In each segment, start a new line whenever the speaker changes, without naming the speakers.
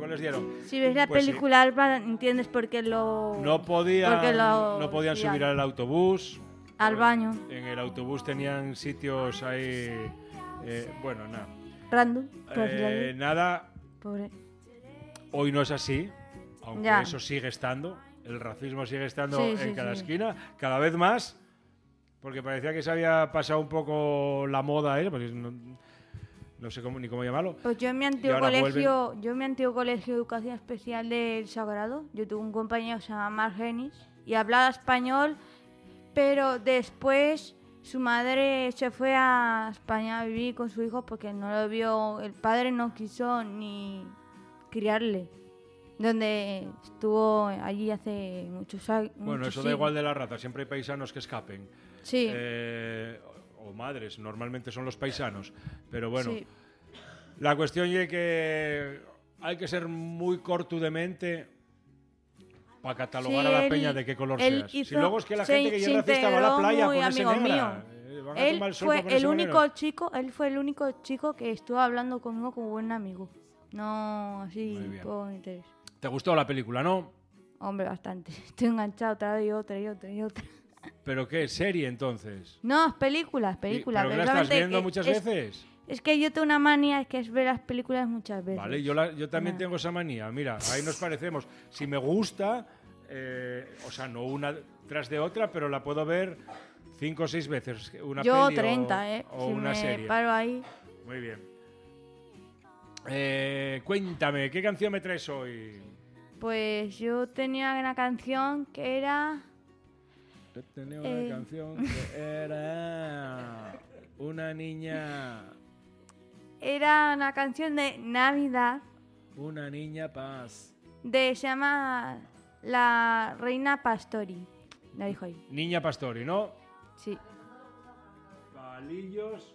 les dieron.
Si ves la
Pues sí.
película Alba, entiendes por qué lo...
No podían
sí,
subir al autobús.
al baño.
En el autobús tenían sitios ahí... bueno, nada.
Random, por decirlo así.
Nada,
Pobre.
hoy no es así, aunque
Ya.
eso sigue estando. El racismo sigue estando
Sí,
en
sí,
cada
sí.
esquina, cada vez más, porque parecía que se había pasado un poco la moda, porque no sé ni cómo llamarlo.
Pues yo en mi
Y
antiguo
ahora
colegio, de educación especial del Sagrado, yo tuve un compañero que se llama Margenis y hablaba español, pero después su madre se fue a España a vivir con su hijo porque no lo vio, el padre no quiso ni criarle, donde estuvo allí hace muchos años.
Bueno, eso da igual de la raza, siempre hay paisanos que escapen.
Sí.
O madres, normalmente son los paisanos, pero bueno.
Sí.
La cuestión es que hay que ser muy corto de mente para catalogar a la peña de qué color seas. Si luego es que la gente que es racista va a la playa a ponerse negra. Van a tomar el sol para ponerse negro.
Él fue el único chico que estuvo hablando conmigo como buen amigo. No así por interés.
¿Te gustó la película, no?
Hombre, bastante. Estoy enganchado otra vez y otra.
¿Pero qué? ¿Serie entonces?
No, es películas.
¿Pero que la estás viendo muchas veces?
Es que yo tengo una manía que es ver las películas muchas veces.
Vale, yo también tengo esa manía. Mira, ahí nos parecemos. Si me gusta, o sea, no una tras de otra, pero la puedo ver 5 o 6 veces. Una
yo
peli
30,
o
si
una
me
serie.
paro ahí.
Muy bien. Cuéntame, ¿qué canción me traes hoy?
Pues yo tenía una canción que era...
Yo tenía una canción que era una niña...
Era una canción de Navidad.
Una niña paz.
Se llama La Reina Pastori. La dijo ahí.
Niña Pastori, ¿no?
Sí.
Palillos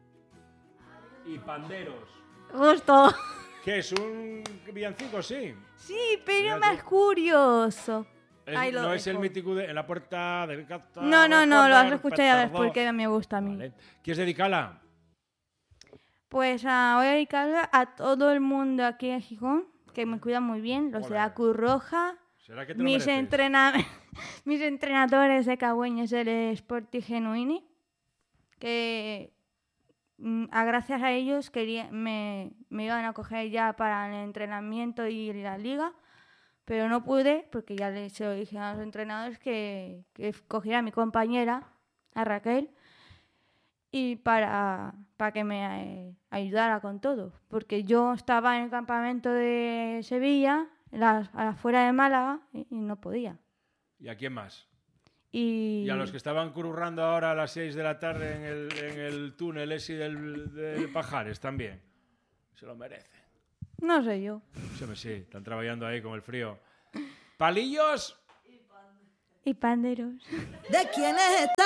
y panderos.
Justo.
¿Qué es? ¿Un villancico? Sí.
Sí, pero más curioso.
No es el mítico de En la puerta del gato.
No, lo has escuchado ya ves porque me gusta a mí.
Vale. ¿Quieres dedicarla?
Pues voy a dedicarla a todo el mundo aquí en Gijón, que me cuidan muy bien, los de la Cruz Roja,
¿Será que te lo mereces?
mis entrenadores de Cagüeños del Sporting Genuini, que gracias a ellos me iban a coger ya para el entrenamiento y la liga, pero no pude porque ya se lo dije a los entrenadores que cogiera a mi compañera, a Raquel, y para que me ayudara con todo, porque yo estaba en el campamento de Sevilla, afuera de Málaga, y no podía.
¿Y a quién más?
Y
a los que estaban currando ahora a las 6 de la tarde en el túnel ese del Pajares también. Se lo merecen.
No sé yo.
Sí, están trabajando ahí con el frío. Palillos
y panderos.
¿De quién es esta